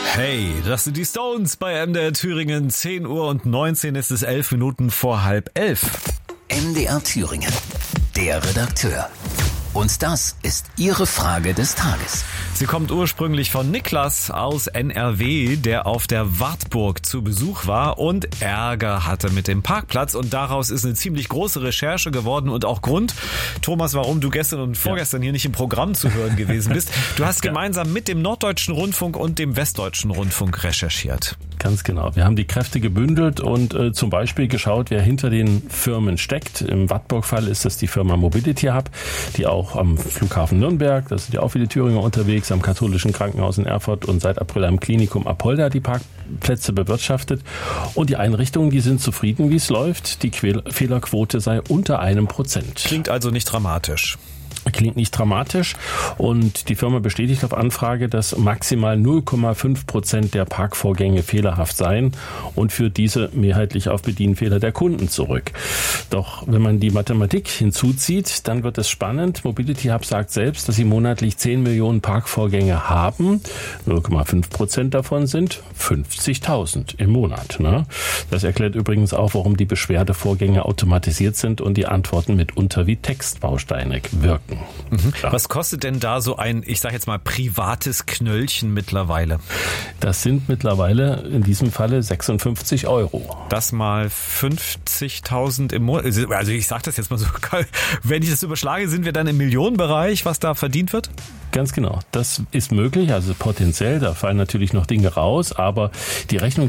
Hey, das sind die Stones bei MDR Thüringen. 10 Uhr und 19 ist es, 11 Minuten vor 10:30. MDR Thüringen, der Redakteur. Und das ist Ihre Frage des Tages. Sie kommt ursprünglich von Niklas aus NRW, der auf der Wartburg zu Besuch war und Ärger hatte mit dem Parkplatz. Und daraus ist eine ziemlich große Recherche geworden und auch Grund, Thomas, warum du gestern und vorgestern hier nicht im Programm zu hören gewesen bist. Du hast gemeinsam mit dem Norddeutschen Rundfunk und dem Westdeutschen Rundfunk recherchiert. Ganz genau. Wir haben die Kräfte gebündelt und zum Beispiel geschaut, wer hinter den Firmen steckt. Im Wartburg-Fall ist das die Firma Mobility Hub, die auch am Flughafen Nürnberg, da sind ja auch viele Thüringer unterwegs, am katholischen Krankenhaus in Erfurt und seit April am Klinikum Apolda die Parkplätze bewirtschaftet. Und die Einrichtungen, die sind zufrieden, wie es läuft. Die Fehlerquote sei unter 1%. Klingt also nicht dramatisch. Klingt nicht dramatisch und die Firma bestätigt auf Anfrage, dass maximal 0,5% der Parkvorgänge fehlerhaft seien und führt diese mehrheitlich auf Bedienfehler der Kunden zurück. Doch wenn man die Mathematik hinzuzieht, dann wird es spannend. Mobility Hub sagt selbst, dass sie monatlich 10 Millionen Parkvorgänge haben. 0,5% davon sind 50.000 im Monat. Ne? Das erklärt übrigens auch, warum die Beschwerdevorgänge automatisiert sind und die Antworten mitunter wie Textbausteine wirken. Mhm. Ja. Was kostet denn da so ein, ich sage jetzt mal, privates Knöllchen mittlerweile? Das sind mittlerweile in diesem Falle 56 €. Das mal 50.000 im Monat. Also ich sage das jetzt mal so, wenn ich das überschlage, sind wir dann im Millionenbereich, was da verdient wird? Ganz genau. Das ist möglich, also potenziell, da fallen natürlich noch Dinge raus, aber die Rechnung